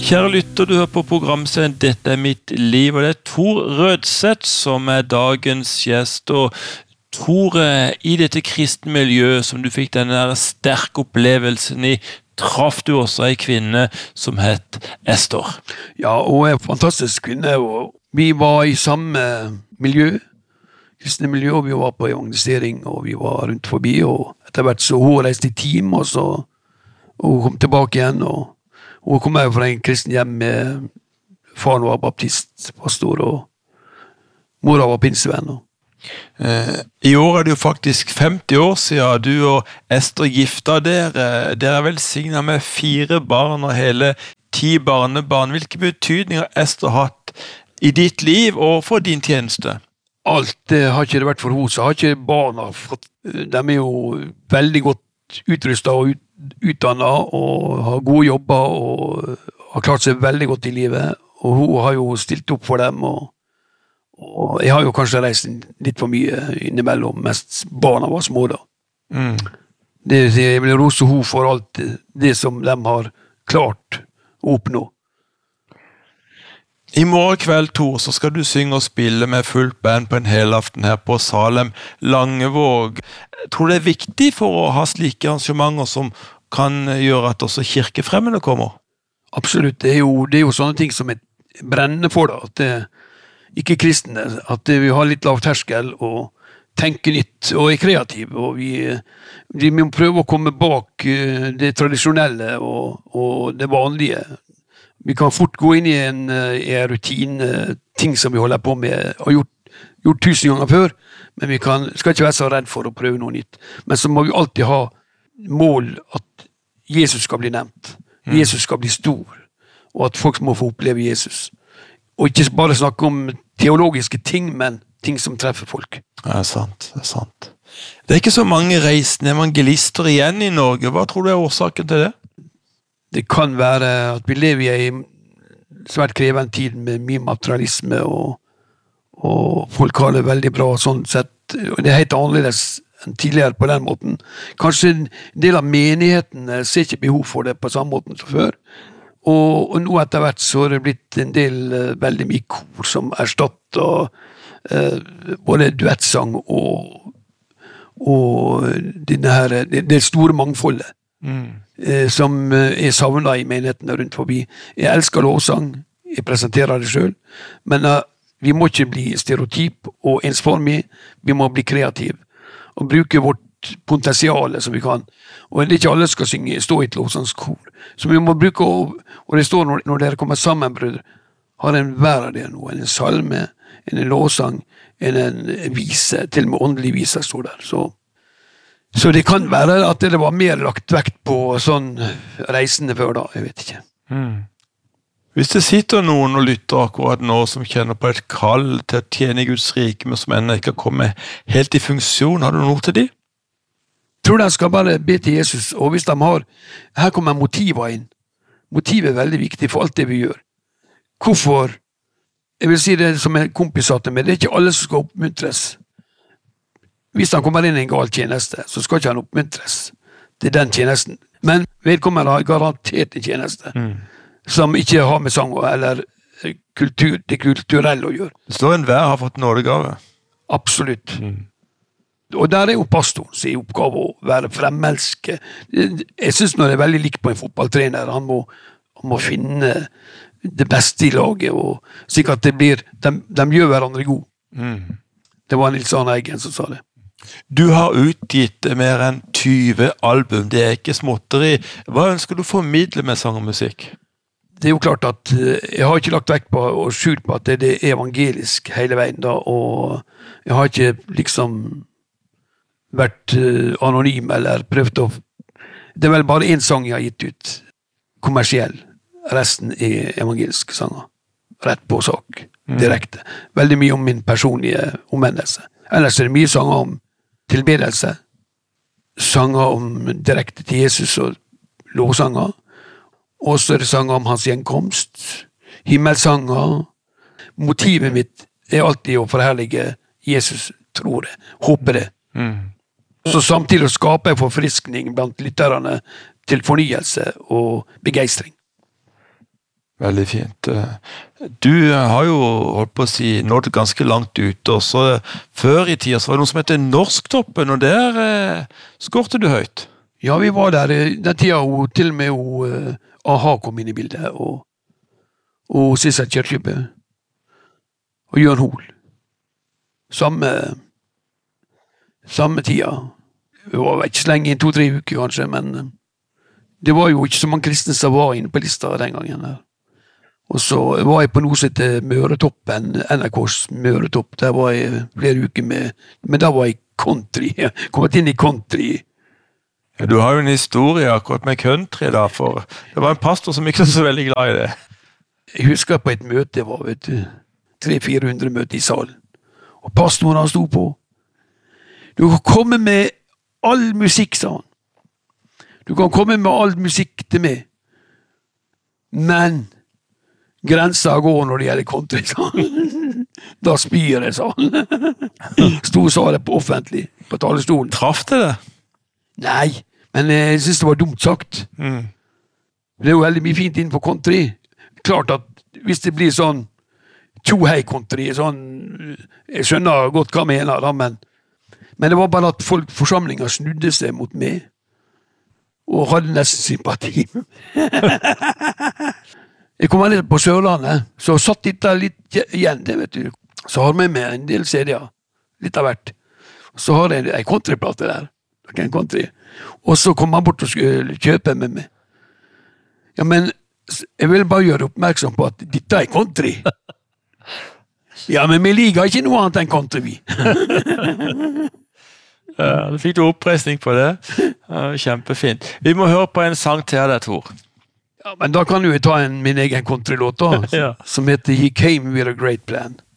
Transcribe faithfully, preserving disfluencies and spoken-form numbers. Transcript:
Kjære lytter, du hører på programserien Dette er mitt liv, og det er Tor Rødseth som er dagens gjest, og Tor, i dette kristne miljøet som du fikk denne der sterke opplevelsen i, traff du også en kvinne som het Ester. Ja, og en fantastisk kvinne, og vi var i samme miljø, kristne miljø, og vi var på evangelisering, og vi var rundt forbi, og etter hvert så hun reiste i team, og så og hun kom tilbake igjen, og hun kom jo fra en kristen hjem med faren var baptist, pastor, og mora var pinsevenn. Eh, I år er det jo faktisk femti år siden du og Ester gifta dere. Dere er velsignet med fire barn og hele ti barnebarn. Hvilke betydninger har Ester hatt i ditt liv og for din tjeneste? Alt det har ikke det vært for henne, så har ikke barna fått, de er jo veldig godt utrustet og ut, utdannet og har gode jobber og har klart seg veldig godt i livet, og hun har jo stilt opp for dem, og, og jeg har jo kanskje reist litt for mye innimellom, mest barna var små da. Mm. Det, jeg vil rose hun for alt det som de har klart å oppnå. I morgen kveld, Tor, så skal du synge og spille med fullt band på en helaften her på Salem Langevåg. Jeg tror det er viktig for å ha slike arrangementer som kan gjøre at også kirkefremmede kommer? Absolutt, det er jo, det er jo sånne ting som er brennende for da, at det, ikke kristne, at det, vi har litt lav terskel og tenker nytt og er kreativ, og vi, vi må prøve å komme bak det tradisjonelle og, og det vanlige. Vi kan fort gå inn i en, en rutine, ting som vi holder på med, og gjort, gjort tusen ganger før, men vi kan, skal ikke være så redd for å prøve noe nytt. Men så må vi alltid ha mål at Jesus skal bli nevnt, mm. Jesus skal bli stor, og at folk må få oppleve Jesus. Og ikke bare snakke om teologiske ting, men ting som treffer folk. Det er sant, det er sant. Det er ikke så mange reisende evangelister igjen i Norge. Hva tror du er årsaken til det? Det kan være at vi lever i en svært krevende tid med mye materialisme, og, og folk har det veldig bra sånn sett. Og det er helt annerledes enn tidligere på den måten. Kanskje en del av menigheten ser ikke behov for det på samme måten som før. Og, og nå etter hvert så har det blitt en del uh, veldig mye kor som erstatter uh, både duettsang og, og denne her, det, det store mangfoldet. Mm. som er savnet i menighetene rundt forbi. Jeg elsker lovsang, jeg presenterer det selv, men uh, vi må ikke bli stereotyp og ensformig, vi må bli kreativ og bruke vårt potensiale som vi kan. Og det er ikke alle skal synge, stå i et lovsangskor. Så vi må bruke, og, og det står når, når dere kommer sammen, brødre, har en hver av det nå, en salme, en lovsang, en, en vise, til og med åndelig vise står der, så Så det kan være at det var mer lagt vekt på sånn reisende før da, jeg vet ikke. Mm. Hvis det sitter noen og lytter akkurat nå som kjenner på et kall til å tjene i Guds rike, men som ennå ikke har kommet helt i funksjon, har du noe til de? Jeg tror de skal bare be til Jesus, og hvis de har, her kommer motivet inn. Motivet er veldig viktig for alt det vi gjør. Hvorfor? Jeg vil si det som en kompis sa til meg, det er ikke alle som skal oppmuntres. Hvis han kommer inn i en gal tjeneste, så skal ikke han oppmuntres til den tjenesten. Men vedkommende har garantert en tjeneste, mm. som ikke har med sang eller kultur, det kulturelle å gjøre. Det står en hver har fått nådegave. Absolutt. Mm. Og der er jo pastoren sin oppgave å være fremelske. Jeg synes når det er veldig likt på en fotballtrener, han må, han må finne det beste i laget, og slik at det blir, de, de gjør hverandre god. Mm. Det var Nils Arne Eggen som sa det. Du har utgitt mer enn tyve album, det er ikke småtteri. Hva ønsker du å formidle med sang og musikk? Det er jo klart at jeg har ikke lagt vekk på og skjult på at det er evangelisk hele veien da, og jeg har ikke liksom vært anonym eller prøvd å... Det er vel bare en sang jeg har gitt ut, kommersiell. Resten er evangeliske sanger. Rett på sak, direkte. Veldig mye om min personlige omvendelse. Ellers er det mye sanger om tilbedelse, sanger om direkte til Jesus og lovsanger, og så er det sanger om hans gjenkomst, himmelsanger. Motivet mitt er alltid å forherlige Jesus, tror det, håper det. Mm. Så samtidig å skape en forfriskning blant lytterne til fornyelse og begeistring. Veldig fint. Du har jo holdt på å si nådd ganske langt ut, og så før i tida så var det noe som heter Norsktoppen, og der eh, skårte du høyt. Ja, vi var der eh, den tida hun, til og med hun, eh, A-ha kom inn i bildet, og, og Sissel Kyrkjebø, og Jørn Hoel. Samme, samme tida. Det var ikke så lenge, en to-tre uker kanskje, men eh, det var jo ikke så mange kristne som var inne på lista den gangen der. Og så var jeg på noe som heter Møretoppen, N R K's Møretopp. Der var jeg flere uker med, men da var jeg country. Jeg kommet inn i country. Ja, du har jo en historie akkurat med country da, for det var en pastor som ikke var så veldig glad i det. Jeg husker på et møte, det var vet du, tre-fire hundre møter i salen. Og pastoren han sto på. Du kan komme med all musikk, sa han. Du kan komme med all musikk til meg. Men grensa går når det gjelder country, sa han. Da spyr jeg, sa han. Sto og sa det på offentlig, på talerstolen. Traff det det? Nei, men jeg synes det var dumt sagt. Mm. Det er jo veldig mye fint innenfor country. Klart at hvis det blir sånn tjohei-country, sånn, jeg skjønner godt hva jeg mener, da, men, men det var bare at folk, forsamlinger snudde seg mot meg, og hadde nesten sympati. Jeg kom litt på Sørlandet, så satt litt der litt igjen, det vet du. Så har jeg med meg en del C D-er, litt av hvert. Så har jeg en countryplate der, en country. Og så kom han bort og skulle kjøpe med meg. Ja, men jeg vil bare gjøre oppmerksom på at dette er country. Ja, men vi liker ikke noe annet enn country, vi. Ja, da fikk du oppreisning på det. Ja, kjempefint. Vi må høre på en sang til deg, Tor. Ja, men da kan du jo ta en, min egen countrylåt da, Ja. som heter He Came With A Great Plan.